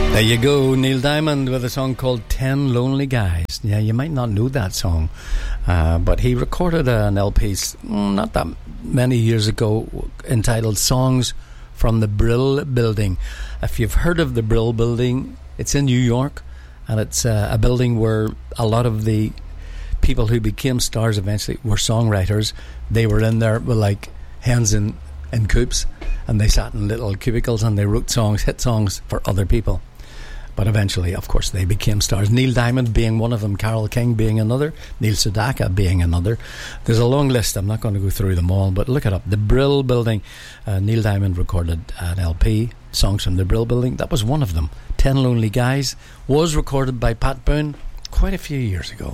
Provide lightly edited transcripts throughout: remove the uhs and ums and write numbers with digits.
There you go, Neil Diamond with a song called 10 Lonely Guys. Yeah, you might not know that song, but he recorded an LP not that many years ago entitled Songs from the Brill Building. If you've heard of the Brill Building, it's in New York, and it's a building where a lot of the people who became stars eventually were songwriters. They were in there with like hens in coops, and they sat in little cubicles and they wrote songs, hit songs for other people. But eventually, of course, they became stars. Neil Diamond being one of them, Carole King being another, Neil Sedaka being another. There's a long list. I'm not going to go through them all, but look it up. The Brill Building. Neil Diamond recorded an LP, Songs from the Brill Building. That was one of them. 10 Lonely Guys was recorded by Pat Boone quite a few years ago.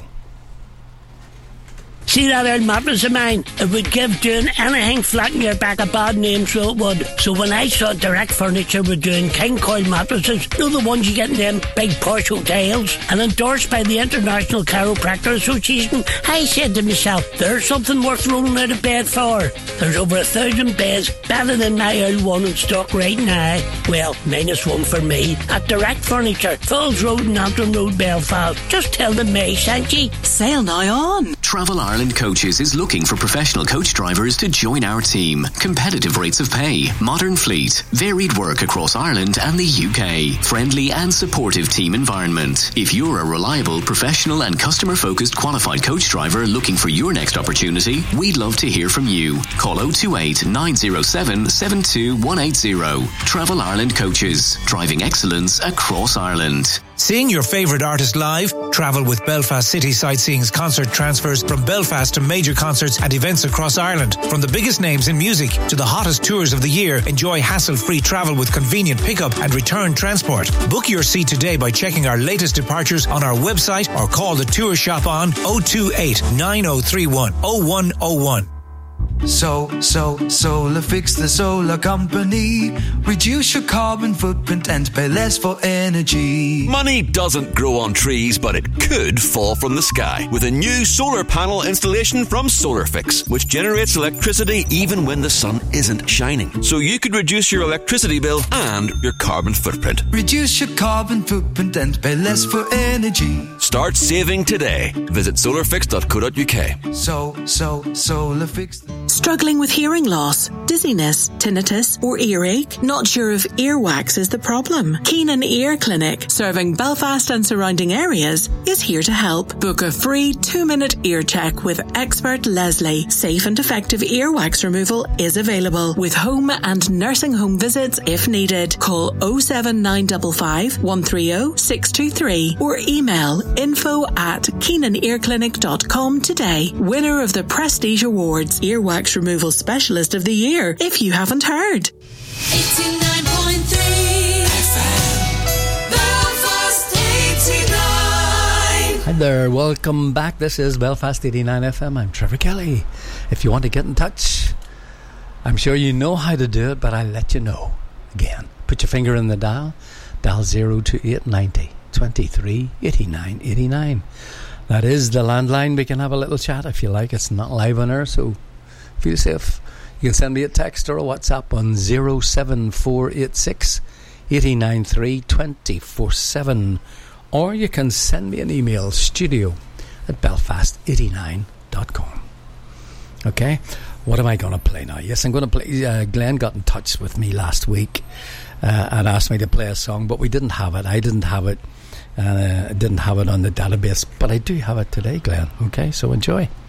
See that old mattress of mine? It would give doing anything flat in your back a bad name, so it would. So when I saw Direct Furniture were doing king coil mattresses, you know the ones you get in them big posh hotels, and endorsed by the International Chiropractor Association, I said to myself, there's something worth rolling out of bed for. There's over 1,000 beds better than my old one in stock right now. Well, minus one for me. At Direct Furniture, Falls Road and Antrim Road, Belfast. Just tell them me, thank you. Sale now on. Travel Ireland Coaches is looking for professional coach drivers to join our team. Competitive rates of pay, modern fleet, varied work across Ireland and the UK, friendly and supportive team environment. If you're a reliable, professional and customer-focused qualified coach driver looking for your next opportunity, we'd love to hear from you. Call 028 907 72180. Travel Ireland Coaches, driving excellence across Ireland. Seeing your favourite artist live? Travel with Belfast City Sightseeing's concert transfers from Belfast to major concerts and events across Ireland. From the biggest names in music to the hottest tours of the year, enjoy hassle-free travel with convenient pickup and return transport. Book your seat today by checking our latest departures on our website or call the tour shop on 028 9031 0101. SolarFix, the solar company. Reduce your carbon footprint and pay less for energy. Money doesn't grow on trees, but it could fall from the sky with a new solar panel installation from SolarFix, which generates electricity even when the sun isn't shining. So you could reduce your electricity bill and your carbon footprint. Reduce your carbon footprint and pay less for energy. Start saving today. Visit solarfix.co.uk. SolarFix. Struggling with hearing loss, dizziness, tinnitus or earache? Not sure if earwax is the problem? Keenan Ear Clinic, serving Belfast and surrounding areas, is here to help. Book a free 2-minute ear check with expert Leslie. Safe and effective earwax removal is available with home and nursing home visits if needed. Call 07955 130 623 or email info@KeenanEarClinic.com today. Winner of the Prestige Awards, Earwax Removal Specialist of the Year, if you haven't heard. 89.3 FM, Belfast 89. Hi there, welcome back. This is Belfast 89 FM. I'm Trevor Kelly. If you want to get in touch, I'm sure you know how to do it, but I'll let you know again. Put your finger in the dial 02890 23 89 89. That is the landline. We can have a little chat if you like. It's not live on air, so feel safe. You can send me a text or a WhatsApp on 07486 893 247, or you can send me an email, studio@belfast89.com. Okay, what am I going to play now? Yes, I'm going to play. Glenn got in touch with me last week and asked me to play a song, but we didn't have it. I didn't have it. I didn't have it on the database, but I do have it today, Glenn. Okay, so enjoy.